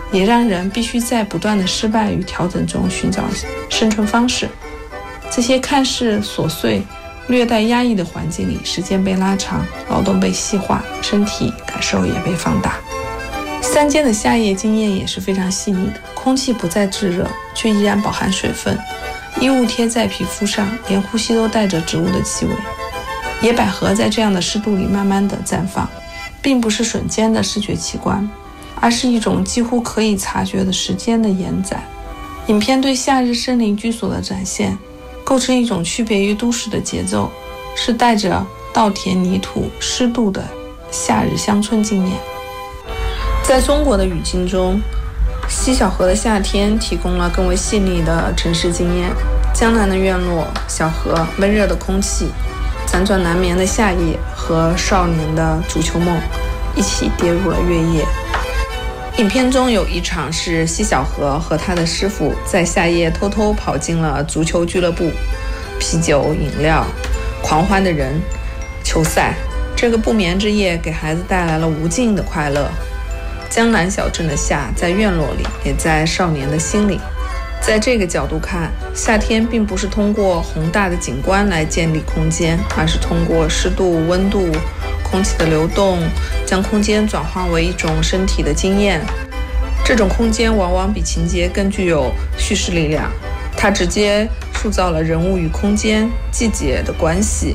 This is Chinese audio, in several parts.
也让人必须在不断的失败与调整中寻找生存方式。这些看似琐碎、略带压抑的环境里，时间被拉长，劳动被细化，身体感受也被放大。山间的夏夜经验也是非常细腻的，空气不再炙热，却依然饱含水分，衣物贴在皮肤上，连呼吸都带着植物的气味。野百合在这样的湿度里慢慢的绽放，并不是瞬间的视觉奇观，而是一种几乎可以察觉的时间的延展。影片对夏日森林居所的展现，构成一种区别于都市的节奏，是带着稻田泥土湿度的夏日乡村经验。在中国的语境中，西小河的夏天提供了更为细腻的城市经验。江南的院落、小河、闷热的空气、辗转难眠的夏夜和少年的足球梦一起跌入了月夜。影片中有一场是西小河和他的师傅在夏夜偷偷跑进了足球俱乐部，啤酒、饮料、狂欢的人、球赛。这个不眠之夜给孩子带来了无尽的快乐。江南小镇的夏，在院落里，也在少年的心里。在这个角度看，夏天并不是通过宏大的景观来建立空间，而是通过湿度、温度、空气的流动，将空间转化为一种身体的经验。这种空间往往比情节更具有叙事力量，它直接塑造了人物与空间、季节的关系。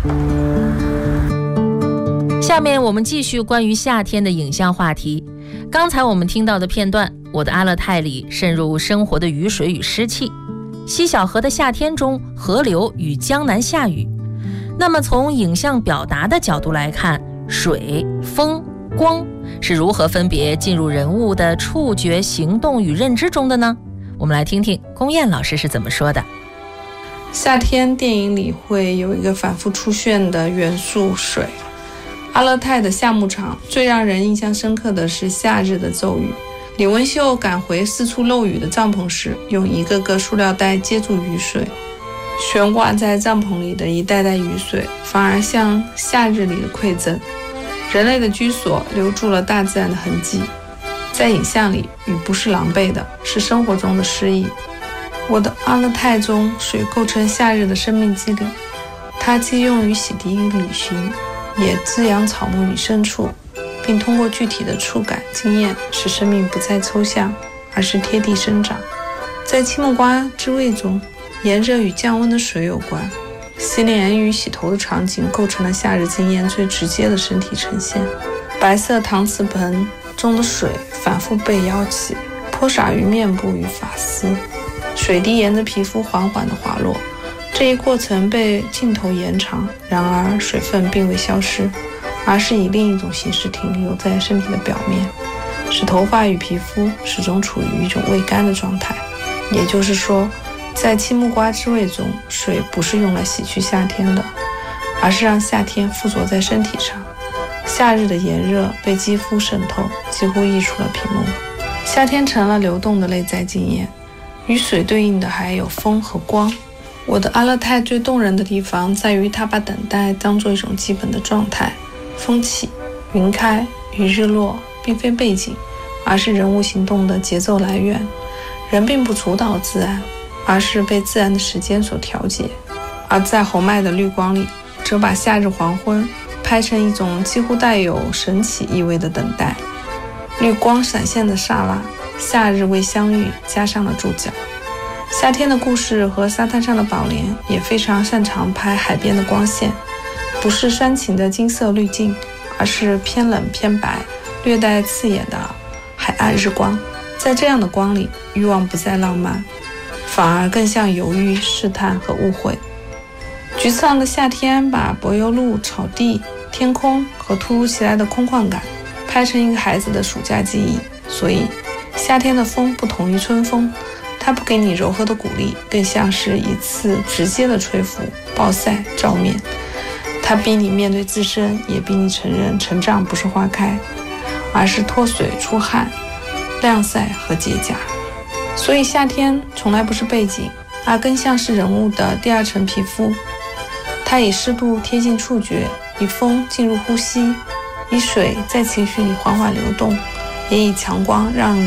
下面我们继续关于夏天的影像话题。刚才我们听到的片段，我的阿勒泰里渗入生活的雨水与湿气，西小河的夏天中，河流与江南下雨。那么从影像表达的角度来看，水、风、光是如何分别进入人物的触觉、行动与认知中的呢？我们来听听龚燕老师是怎么说的。 夏天电影里会有一个反复出现的元素水。阿勒泰的夏牧场最让人印象深刻的是夏日的骤雨。李文秀赶回四处漏雨的帐篷时，用一个个塑料袋接住雨水，悬挂在帐篷里的一袋袋雨水反而像夏日里的馈赠。人类的居所留住了大自然的痕迹。在影像里，雨不是狼狈的，是生活中的诗意。我的阿勒泰中，水构成夏日的生命之力，它既用于洗涤与旅行，也滋养草木与牲畜，并通过具体的触感经验，使生命不再抽象，而是贴地生长。在青木瓜之味中，炎热与降温的水有关，洗脸与洗头的场景构成了夏日经验最直接的身体呈现。白色搪瓷盆中的水反复被舀起，泼洒于面部与发丝，水滴沿着皮肤缓缓地滑落。这一过程被镜头延长，然而水分并未消失，而是以另一种形式停留在身体的表面，使头发与皮肤始终处于一种未干的状态。也就是说，在青木瓜之味中，水不是用来洗去夏天的，而是让夏天附着在身体上。夏日的炎热被肌肤渗透，几乎溢出了屏幕。夏天成了流动的内在经验。与水对应的还有风和光。我的阿勒泰最动人的地方在于它把等待当作一种基本的状态。风起、云开与日落并非背景，而是人物行动的节奏来源。人并不主导自然，而是被自然的时间所调节。而在红麦的绿光里，则把夏日黄昏拍成一种几乎带有神奇意味的等待。绿光闪现的刹那，夏日为相遇加上了注脚。夏天的故事和沙滩上的宝莲也非常擅长拍海边的光线，不是煽情的金色滤镜，而是偏冷偏白、略带刺眼的海岸日光。在这样的光里，欲望不再浪漫，反而更像犹豫、试探和误会。橘次郎的夏天把柏油路、草地、天空和突如其来的空旷感拍成一个孩子的暑假记忆。所以夏天的风不同于春风，它不给你柔和的鼓励，更像是一次直接的吹拂、暴晒、照面。它逼你面对自身，也逼你承认成长不是花开，而是脱水出汗、晾晒和结痂。所以夏天从来不是背景，而更像是人物的第二层皮肤。它以湿度贴近触觉，以风进入呼吸，以水在情绪里缓缓流动，也以强光让人